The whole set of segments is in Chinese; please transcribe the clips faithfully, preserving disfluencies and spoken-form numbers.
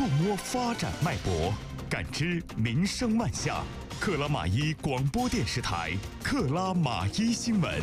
触摸发展脉搏，感知民生万象。克拉玛依广播电视台克拉玛依新闻。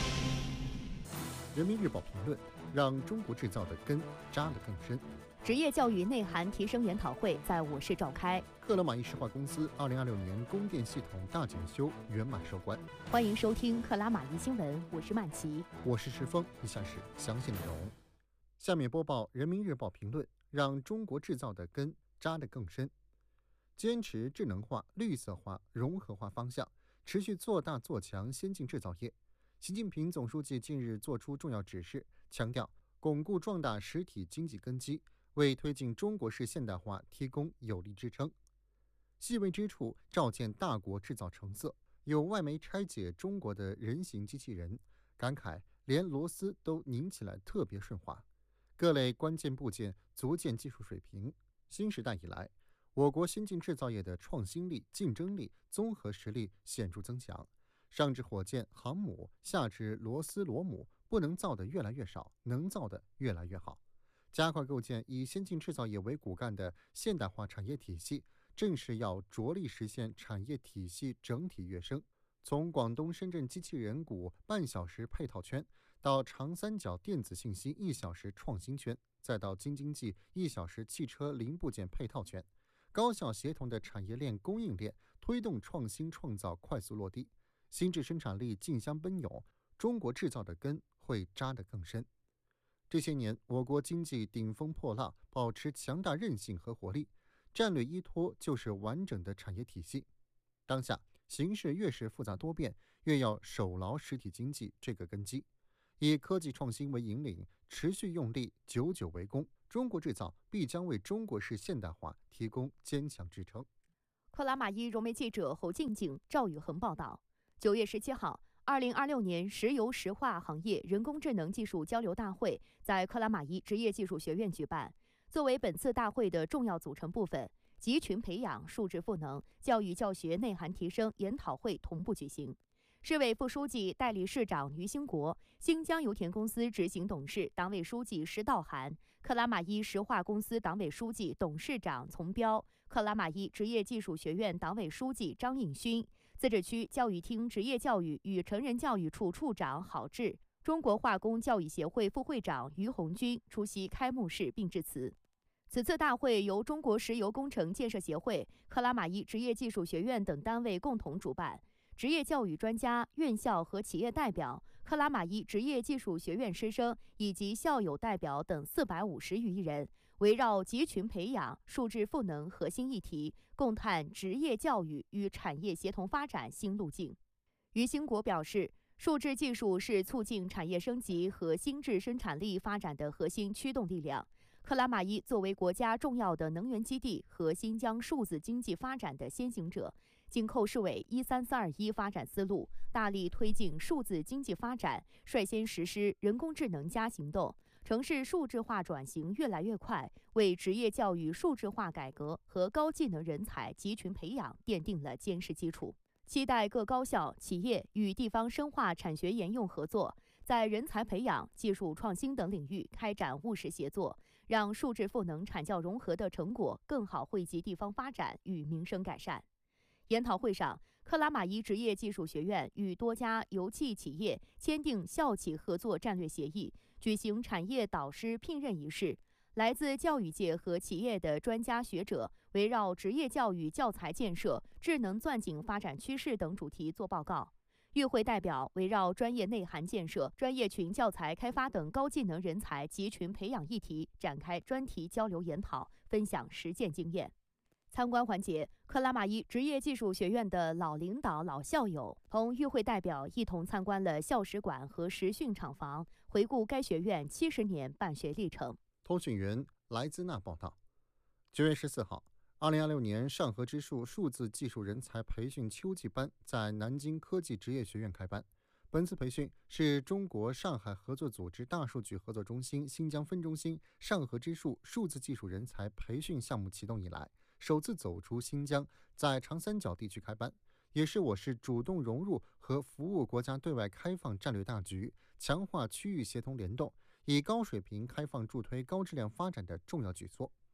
人民日报评论：让中国制造的根扎得更深。 职业教育内涵提升研讨会在我市召开。 克拉玛依石化公司二零二六年供电系统大检修圆满收官。 欢迎收听克拉玛依新闻，我是曼琪， 我是石峰。以下是详细内容。下面播报人民日报评论：让中国制造的根扎得更深。坚持智能化、绿色化、融合化方向，持续做大做强先进制造业。习近平总书记近日作出重要指示，强调巩固壮大实体经济根基，为推进中国式现代化提供有力支撑。细微之处照见大国制造成色。有外媒拆解中国的人形机器人，感慨连螺丝都拧起来特别顺滑，各类关键部件足见技术水平。新时代以来，我国先进制造业的创新力、竞争力、综合实力显著增强。上至火箭、航母，下至螺丝螺母，不能造的越来越少，能造的越来越好。加快构建以先进制造业为骨干的现代化产业体系，正是要着力实现产业体系整体跃升。从广东深圳机器人股半小时配套圈，到长三角电子信息一小时创新圈，再到京津冀一小时汽车零部件配套圈，高效协同的产业链供应链推动创新创造快速落地，新质生产力竞相奔涌，中国制造的根会扎得更深。这些年，我国经济顶风破浪，保持强大韧性和活力，战略依托就是完整的产业体系。当下形势越是复杂多变，越要守牢实体经济这个根基，以科技创新为引领，持续用力，久久为功。中国制造必将为中国式现代化提供坚强支撑。 克拉玛依融媒记者侯静静、赵宇恒报道。九月十七号，二零二六年石油石化行业人工智能技术交流大会在克拉玛依职业技术学院举办。作为本次大会的重要组成部分，集群培养、数字赋能、教育教学内涵提升研讨会同步举行。市委副书记、代理市长于兴国，新疆油田公司执行董事、党委书记石道涵，克拉玛依石化公司党委书记、董事长丛彪，克拉玛依职业技术学院党委书记张应勋，自治区教育厅职业教育与成人教育处处长郝志，中国化工教育协会副会长于红军出席开幕式并致辞。此次大会由中国石油工程建设协会、克拉玛依职业技术学院等单位共同主办。职业教育专家、院校和企业代表、克拉玛依职业技术学院师生以及校友代表等四百五十余人，围绕集群培养、数字赋能核心议题，共探职业教育与产业协同发展新路径。于兴国表示，数字技术是促进产业升级和新质生产力发展的核心驱动力量。克拉玛依作为国家重要的能源基地和新疆数字经济发展的先行者，紧扣市委一三四二一发展思路，大力推进数字经济发展，率先实施人工智能加行动，城市数字化转型越来越快，为职业教育数字化改革和高技能人才集群培养奠定了坚实基础。期待各高校、企业与地方深化产学研用合作，在人才培养、技术创新等领域开展务实协作，让数字赋能产教融合的成果更好惠及地方发展与民生改善。研讨会上，克拉玛依职业技术学院与多家油气企业签订校企合作战略协议，举行产业导师聘任仪式。来自教育界和企业的专家学者围绕职业教育教材建设、智能钻井发展趋势等主题作报告。与会代表围绕专业内涵建设、专业群教材开发等高技能人才集群培养议题展开专题交流研讨，分享实践经验。参观环节，克拉玛依职业技术学院的老领导、老校友同与会代表一同参观了校史馆和实训厂房，回顾该学院七十年办学历程。 通讯员莱兹纳报道。九月十四号，二零二六年上合之树数字技术人才培训秋季班在南京科技职业学院开班。本次培训是中国上海合作组织大数据合作中心新疆分中心上合之树数字技术人才培训项目启动以来，首次走出新疆，在长三角地区开班，也是我市主动融入和服务国家对外开放战略大局，强化区域协同联动，以高水平开放助推高质量发展的重要举措。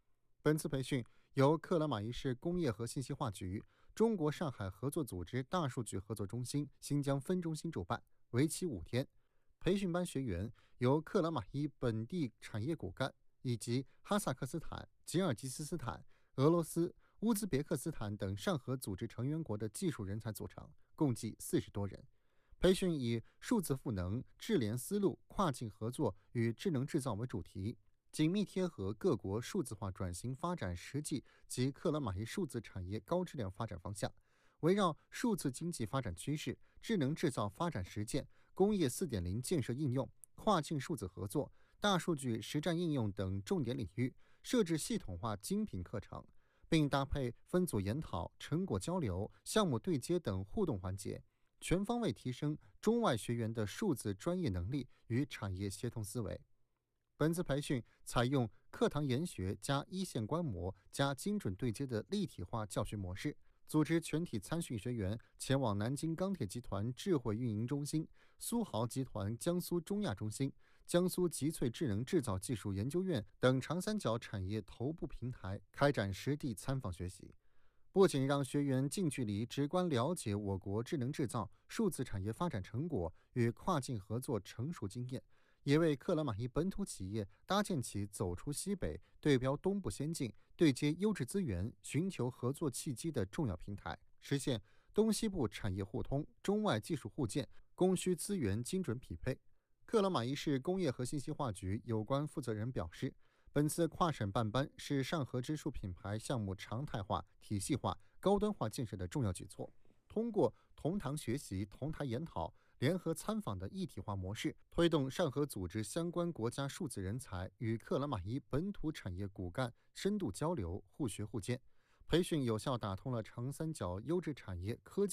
本次培训由克拉玛依市工业和信息化局、中国上海合作组织大数据合作中心新疆分中心主办，为期五天。培训班学员由克拉玛依本地产业骨干以及哈萨克斯坦、吉尔吉斯斯坦、俄罗斯、乌兹别克斯坦等上合组织成员国的技术人才组成，共计四十多人。培训以数字赋能、智联思路、跨境合作与智能制造为主题，紧密贴合各国数字化转型发展实际及克拉玛依数字产业高质量发展方向，围绕数字经济发展趋势、智能制造发展实践、工业 四点零 建设应用、跨境数字合作、大数据实战应用等重点领域，设置系统化精品课程，并搭配分组研讨、成果交流、项目对接等互动环节，全方位提升中外学员的数字专业能力与产业协同思维。本次培训采用课堂研学加一线观摩加精准对接的立体化教学模式，组织全体参训学员前往南京钢铁集团智慧运营中心、苏豪集团江苏中亚中心、江苏集萃智能制造技术研究院等长三角产业头部平台开展实地参访学习，不仅让学员近距离直观了解我国智能制造、数字产业发展成果与跨境合作成熟经验，也为克拉玛依本土企业搭建起走出西北、对标东部先进、对接优质资源、寻求合作契机的重要平台，实现东西部产业互通、中外技术互鉴、供需资源精准匹配。克拉玛依市工业和信息化局有关负责人表示，本次跨省办班是上合支数品牌项目常态化、体系化、高端化建设的重要举措。通过同堂学习、同台研讨、联合参访的一体化模式，推动上合组织相关国家数字人才与克拉玛依本土产业骨干深度交流、互学互鉴。培训有效打通了长三角优质产业科技